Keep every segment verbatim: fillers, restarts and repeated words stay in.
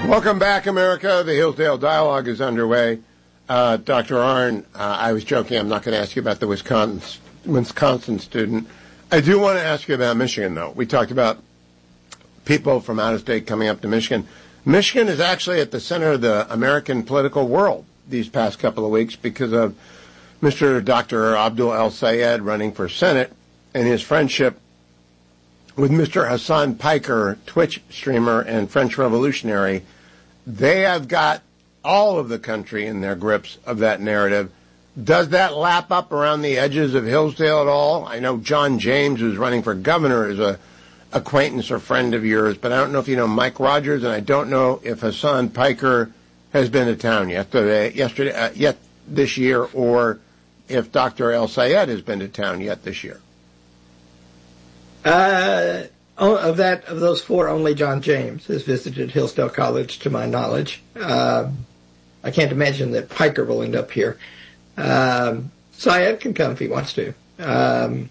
Welcome back, America. The Hillsdale Dialogue is underway. Uh, Doctor Arnn, uh, I was joking. I'm not going to ask you about the Wisconsin, Wisconsin student. I do want to ask you about Michigan, though. We talked about people from out of state coming up to Michigan. Michigan is actually at the center of the American political world these past couple of weeks because of Mister Doctor Abdul El-Sayed running for Senate and his friendship with Mister Hassan Piker, Twitch streamer and French revolutionary. They have got all of the country in their grips of that narrative. Does that lap up around the edges of Hillsdale at all? I know John James, who's running for governor, is a acquaintance or friend of yours, but I don't know if you know Mike Rogers, and I don't know if Hassan Piker has been to town yesterday, yesterday, uh, yet this year, or if Doctor El-Sayed has been to town yet this year. Uh, of that, of those four, only John James has visited Hillsdale College, to my knowledge. Uh, I can't imagine that Piker will end up here. Um, Syed can come if he wants to. Um,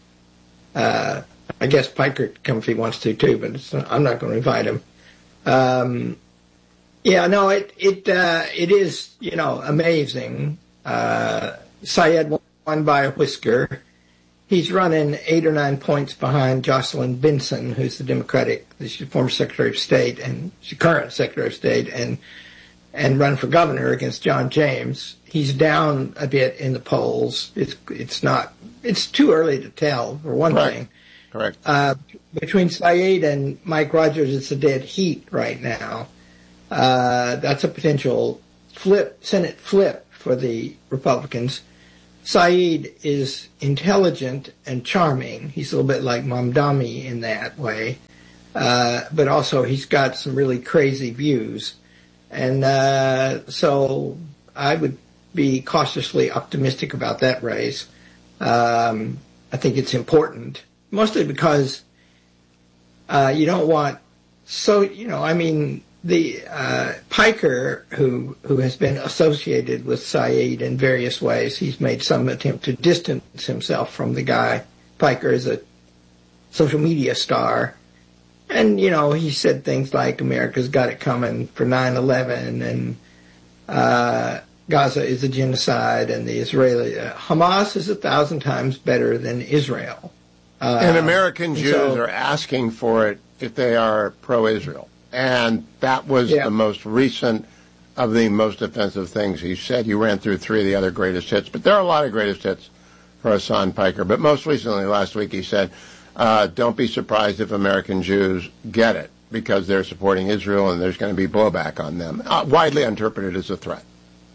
uh, I guess Piker can come if he wants to too, but it's not, I'm not going to invite him. Um, yeah, no, it it uh, it is, you know, amazing. Uh, Syed won by a whisker. He's running eight or nine points behind Jocelyn Benson, who's the Democratic, she's the former Secretary of State and she's current Secretary of State, and and run for governor against John James. He's down a bit in the polls. It's it's not it's too early to tell, for one Correct. thing. Correct. Uh, between Syed and Mike Rogers, it's a dead heat right now. Uh, that's a potential flip, Senate flip for the Republicans. Syed is intelligent and charming. He's a little bit like Mamdani in that way. Uh, but also he's got some really crazy views. And uh, so I would be cautiously optimistic about that race. Um, I think it's important, mostly because uh, you don't want, so, you know, I mean, the uh, Piker, who who has been associated with Syed in various ways, he's made some attempt to distance himself from the guy. Piker is a social media star. And, you know, he said things like America's got it coming for nine eleven and uh, Gaza is a genocide and the Israeli... Uh, Hamas is a thousand times better than Israel. Uh, and American Jews so, are asking for it if they are pro-Israel. And that was yeah. the most recent of the most offensive things he said. You ran through three of the other greatest hits, but there are a lot of greatest hits for Hassan Piker. But most recently, last week, he said, uh, don't be surprised if American Jews get it, because they're supporting Israel and there's going to be blowback on them. Uh, widely interpreted as a threat.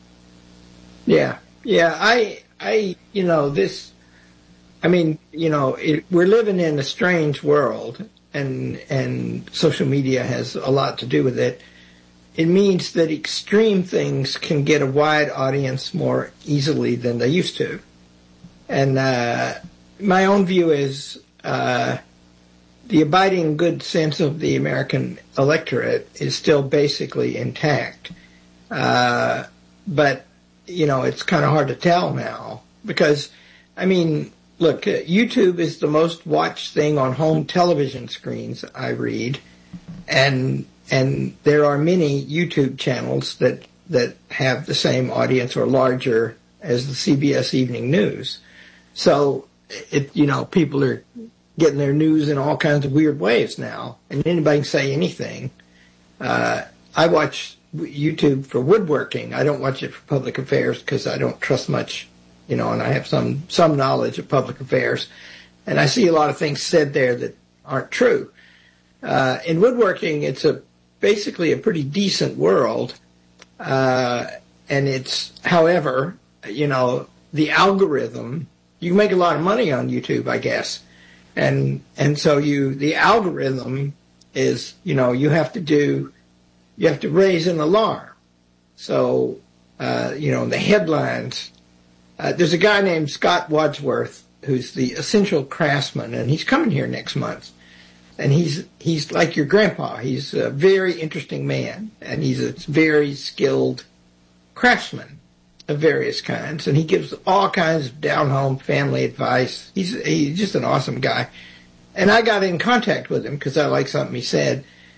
Yeah, yeah, I, I, you know, this, I mean, you know, it, we're living in a strange world. And and social media has a lot to do with it. It means that extreme things can get a wide audience more easily than they used to. And uh, my own view is uh, the abiding good sense of the American electorate is still basically intact. Uh, but, you know, it's kind of hard to tell now because, I mean, look, uh, YouTube is the most watched thing on home television screens, I read, and and there are many YouTube channels that that have the same audience or larger as the C B S Evening News. So, it you know, people are getting their news in all kinds of weird ways now, and anybody can say anything. Uh, I watch YouTube for woodworking. I don't watch it for public affairs because I don't trust much. You know, and I have some, some knowledge of public affairs. And I see a lot of things said there that aren't true. Uh, in woodworking, it's a basically a pretty decent world. Uh, and it's, however, you know, the algorithm, you can make a lot of money on YouTube, I guess. And, and so you, the algorithm is, you know, you have to do, you have to raise an alarm. So, uh, you know, the headlines, Uh, there's a guy named Scott Wadsworth who's the essential craftsman, and he's coming here next month. And he's he's like your grandpa. He's a very interesting man, and he's a very skilled craftsman of various kinds. And he gives all kinds of down-home family advice. He's he's just an awesome guy. And I got in contact with him because I liked something he said.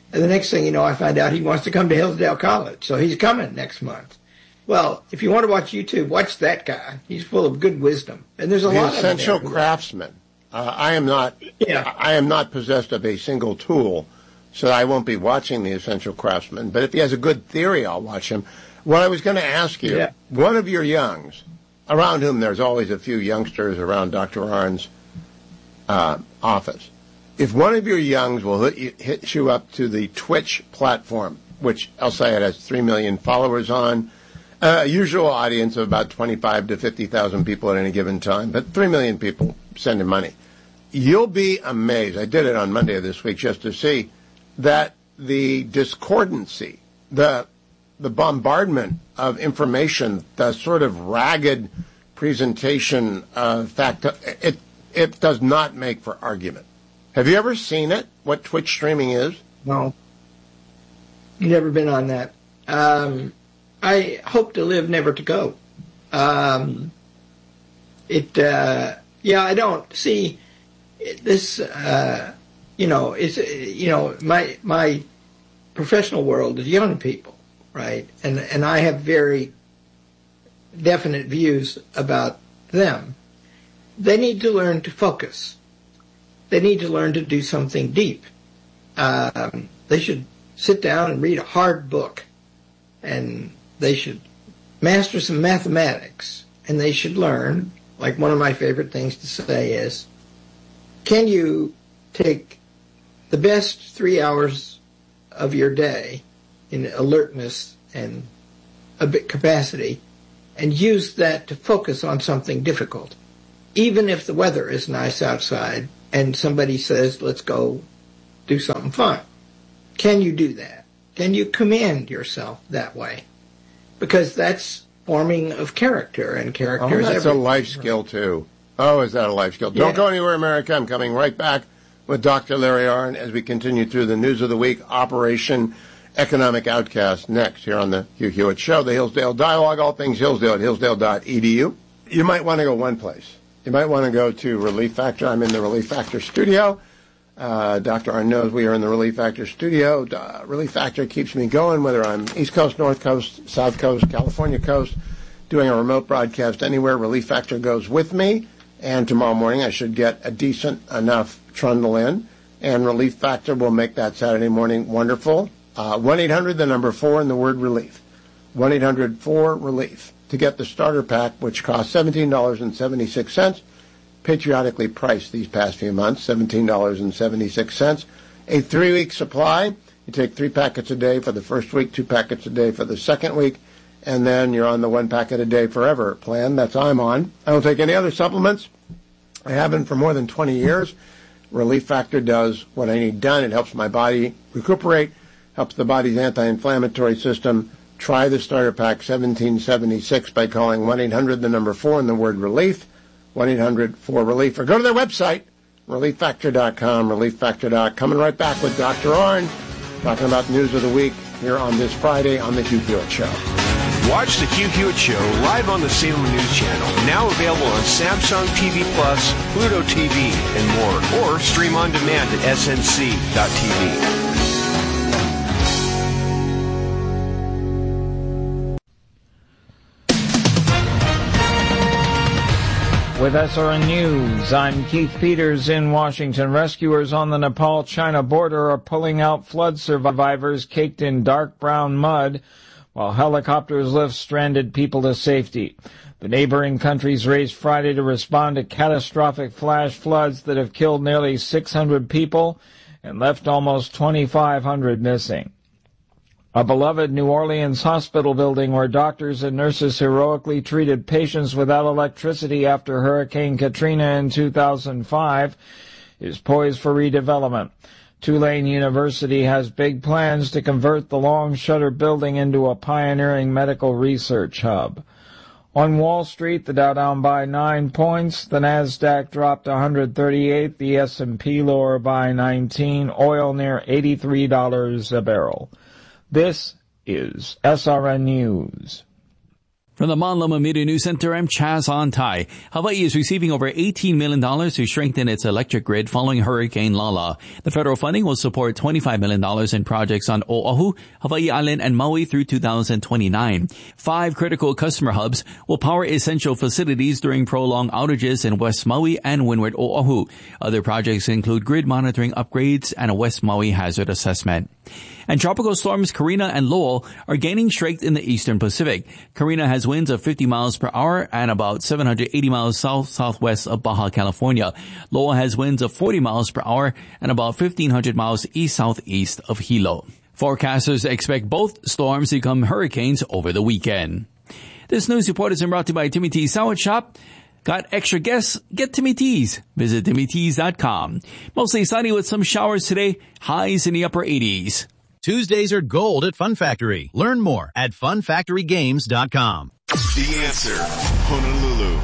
And the next thing you know, I find out he wants to come to Hillsdale College. So he's coming next month. Well, if you want to watch YouTube, watch that guy. He's full of good wisdom. And there's a the lot of them. Essential Craftsman. Uh, I am not yeah. I am not possessed of a single tool, so I won't be watching The Essential Craftsman. But if he has a good theory, I'll watch him. What I was going to ask you, yeah. one of your youngs, around whom there's always a few youngsters around Doctor Arndt's uh, office, if one of your youngs will hit you, hit you up to the Twitch platform, which El Sayed has three million followers on, a uh, usual audience of about twenty-five to fifty thousand people at any given time, but three million people sending money. You'll be amazed. I did it on Monday of this week just to see that the discordancy, the the bombardment of information, the sort of ragged presentation of fact, it it does not make for argument. Have you ever seen it, what Twitch streaming is? No. Never been on that. Um, I hope to live, never to go. Um, it, uh, yeah, I don't see this, uh, you know, it's, you know, my, my professional world is young people, right? And, and I have very definite views about them. They need to learn to focus. They need to learn to do something deep. Um, they should sit down and read a hard book, and they should master some mathematics, and they should learn, like one of my favorite things to say is, can you take the best three hours of your day in alertness and a bit capacity and use that to focus on something difficult, even if the weather is nice outside and somebody says, let's go do something fun? Can you do that? Can you command yourself that way? Because that's forming of character, and character oh, is that's everything. a life skill, too. Oh, is that a life skill? Yeah. Don't go anywhere, America. I'm coming right back with Doctor Larry Arndt as we continue through the news of the week, Operation Economic Outcast, next here on the Hugh Hewitt Show, the Hillsdale Dialogue, all things Hillsdale at hillsdale dot e d u. You might want to go one place. You might want to go to Relief Factor. I'm in the Relief Factor studio. Uh, Doctor Arndt knows we are in the Relief Factor studio. Uh, Relief Factor keeps me going, whether I'm East Coast, North Coast, South Coast, California Coast, doing a remote broadcast anywhere. Relief Factor goes with me, and tomorrow morning I should get a decent enough trundle in, and Relief Factor will make that Saturday morning wonderful. Uh, one eight hundred, the number four, and the word relief. one eight hundred four relief to get the starter pack, which costs seventeen dollars and seventy-six cents. Patriotically priced these past few months, seventeen dollars and seventy-six cents. A three-week supply. You take three packets a day for the first week, two packets a day for the second week, and then you're on the one packet a day forever plan. That's I'm on. I don't take any other supplements. I haven't for more than twenty years. Relief Factor does what I need done. It helps my body recuperate, helps the body's anti-inflammatory system. Try the starter pack seventeen seventy-six by calling one eight hundred, the number four, and the word relief. one eight hundred four relief, or go to their website, relief factor dot com, relief factor dot com. Coming right back with Doctor Arndt, talking about the news of the week here on this Friday on the Hugh Hewitt Show. Watch the Hugh Hewitt Show live on the Salem News Channel, now available on Samsung T V Plus, Pluto T V, and more, or stream on demand at S N C dot T V. With S R N News, I'm Keith Peters in Washington. Rescuers on the Nepal-China border are pulling out flood survivors caked in dark brown mud, while helicopters lift stranded people to safety. The neighboring countries raced Friday to respond to catastrophic flash floods that have killed nearly six hundred people and left almost twenty-five hundred missing. A beloved New Orleans hospital building where doctors and nurses heroically treated patients without electricity after Hurricane Katrina in two thousand five is poised for redevelopment. Tulane University has big plans to convert the long-shutter building into a pioneering medical research hub. On Wall Street, the Dow down by nine points, the Nasdaq dropped one hundred thirty-eight, the S and P lower by nineteen, oil near eighty-three dollars a barrel. This is S R N News. From the Manlama Media News Center, I'm Chaz Antai. Hawaii is receiving over eighteen million dollars to strengthen its electric grid following Hurricane Lala. The federal funding will support twenty-five million dollars in projects on Oahu, Hawaii Island, and Maui through two thousand twenty-nine. Five critical customer hubs will power essential facilities during prolonged outages in West Maui and Windward Oahu. Other projects include grid monitoring upgrades and a West Maui hazard assessment. And tropical storms Karina and Lowell are gaining strength in the eastern Pacific. Karina has winds of fifty miles per hour and about seven hundred eighty miles south-southwest of Baja California. Lowell has winds of forty miles per hour and about fifteen hundred miles east-southeast of Hilo. Forecasters expect both storms to become hurricanes over the weekend. This news report is brought to you by Timmy T's Sandwich Shop. Got extra guests? Get Timmy T's. Visit timmy tees dot com. Mostly sunny with some showers today. Highs in the upper eighties. Tuesdays are gold at Fun Factory. Learn more at fun factory games dot com. The Answer, Honolulu.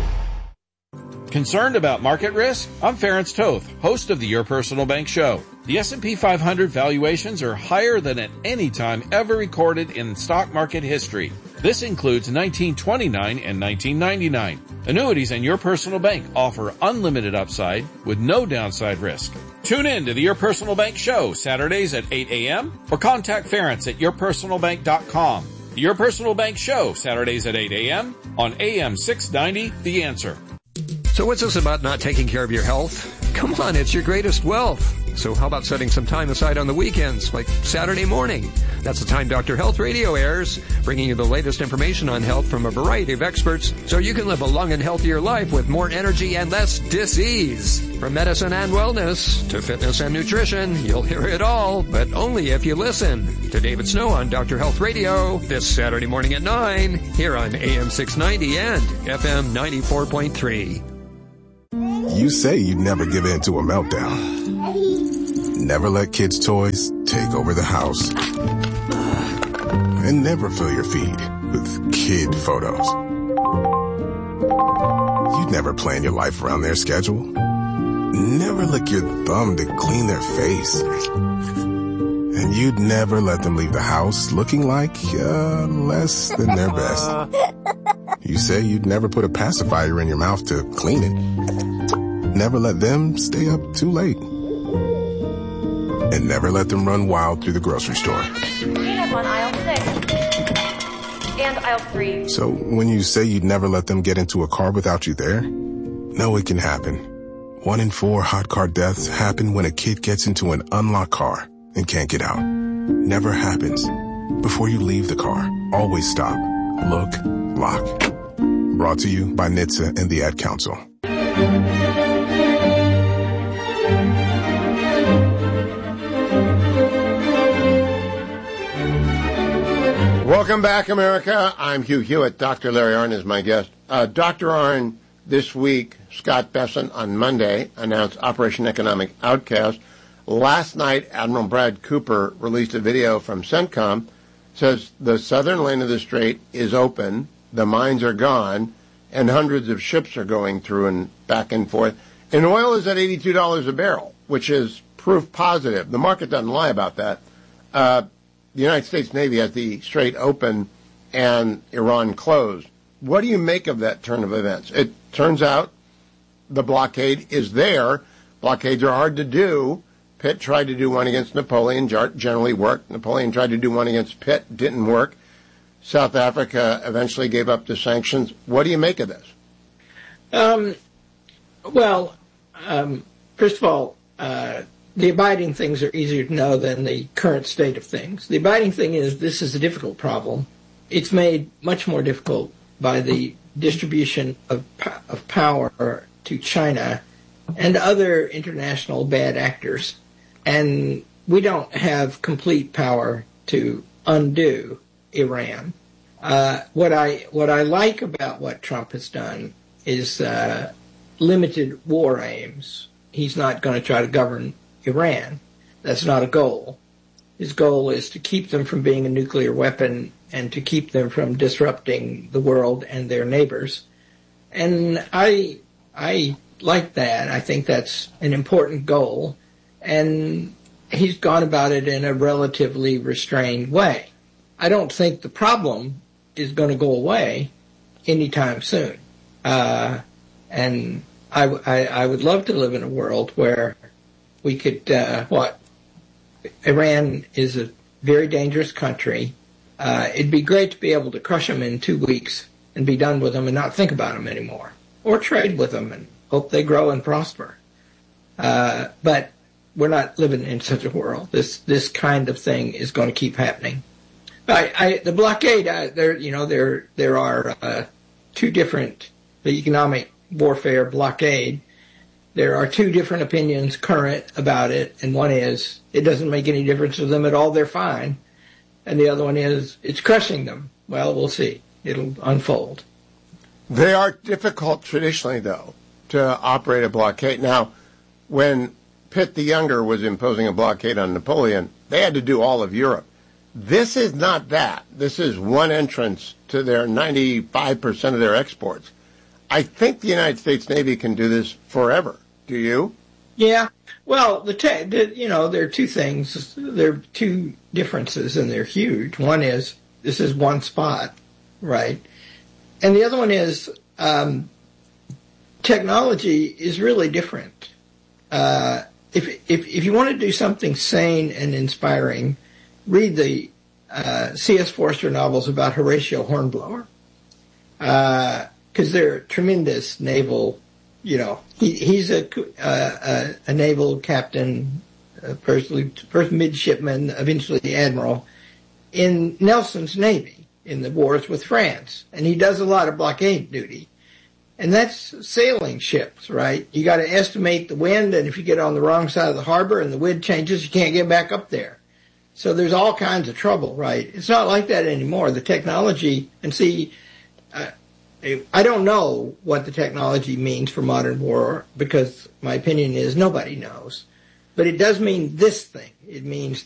Concerned about market risk? I'm Ference Toth, host of the Your Personal Bank Show. The S and P five hundred valuations are higher than at any time ever recorded in stock market history. This includes nineteen twenty-nine and nineteen ninety-nine. Annuities and Your Personal Bank offer unlimited upside with no downside risk. Tune in to the Your Personal Bank Show Saturdays at eight a.m. or contact Ference at your personal bank dot com. The Your Personal Bank Show Saturdays at eight a.m. on A M six ninety, The Answer. So what's this about not taking care of your health? Come on, it's your greatest wealth. So how about setting some time aside on the weekends, like Saturday morning? That's the time Doctor Health Radio airs, bringing you the latest information on health from a variety of experts so you can live a long and healthier life with more energy and less disease. From medicine and wellness to fitness and nutrition, you'll hear it all, but only if you listen. To David Snow on Doctor Health Radio this Saturday morning at nine, here on A M six ninety and F M ninety-four point three. You say you'd never give in to a meltdown. Never let kids' toys take over the house. And never fill your feed with kid photos. You'd never plan your life around their schedule. Never lick your thumb to clean their face. And you'd never let them leave the house looking like uh, less than their best. You say you'd never put a pacifier in your mouth to clean it. Never let them stay up too late. And never let them run wild through the grocery store. We have on aisle six and aisle three. So when you say you'd never let them get into a car without you there, no, it can happen. One in four hot car deaths happen when a kid gets into an unlocked car and can't get out. Never happens. Before you leave the car, always stop, look, lock. Brought to you by N H T S A and the Ad Council. Welcome back, America. I'm Hugh Hewitt. Doctor Larry Arnn is my guest. Uh, Doctor Arnn, this week, Scott Bessent on Monday announced Operation Economic Outcast. Last night, Admiral Brad Cooper released a video from CENTCOM. Says the southern lane of the strait is open, the mines are gone, and hundreds of ships are going through and back and forth. And oil is at eighty-two dollars a barrel, which is proof positive. The market doesn't lie about that. Uh, The United States Navy has the strait open and Iran closed. What do you make of that turn of events? It turns out the blockade is there. Blockades are hard to do. Pitt tried to do one against Napoleon, generally worked. Napoleon tried to do one against Pitt, didn't work. South Africa eventually gave up the sanctions. What do you make of this? Um, well, um, first of all, uh, the abiding things are easier to know than the current state of things. The abiding thing is this is a difficult problem. It's made much more difficult by the distribution of of power to China and other international bad actors. And we don't have complete power to undo Iran. Uh, what I what I like about what Trump has done is uh, limited war aims. He's not going to try to govern Iran. That's not a goal. His goal is to keep them from being a nuclear weapon and to keep them from disrupting the world and their neighbors. And I I like that. I think that's an important goal. And he's gone about it in a relatively restrained way. I don't think the problem is going to go away. anytime soon. Uh, and I, I, I would love to live in a world where we could, uh, what, Iran is a very dangerous country. Uh, it'd be great to be able to crush them in two weeks and be done with them and not think about them anymore, or trade with them and hope they grow and prosper. Uh, but we're not living in such a world. This this kind of thing is going to keep happening. I, I, the blockade, uh, there, you know, there there are uh, two different, the economic warfare blockade. There are two different opinions current about it, and one is it doesn't make any difference to them at all, they're fine. And the other one is it's crushing them. Well, we'll see. It'll unfold. They are difficult traditionally, though, to operate a blockade. Now, when Pitt the Younger was imposing a blockade on Napoleon, they had to do all of Europe. This is not that. This is one entrance to their ninety-five percent of their exports. I think the United States Navy can do this forever. Do you? Yeah. Well, the, te- the you know, there are two things. There are two differences, and they're huge. One is this is one spot, right? And the other one is um, technology is really different. Uh, if if if you want to do something sane and inspiring, read the uh, C S Forster novels about Horatio Hornblower, because uh, they're tremendous naval. You know, he, he's a, uh, a a naval captain, uh, first first midshipman, eventually admiral, in Nelson's Navy in the wars with France, and he does a lot of blockade duty, and that's sailing ships, right? You got to estimate the wind, and if you get on the wrong side of the harbor and the wind changes, you can't get back up there. So there's all kinds of trouble, right? It's not like that anymore. The technology, and see. Uh, I don't know what the technology means for modern war because my opinion is nobody knows. But it does mean this thing. It means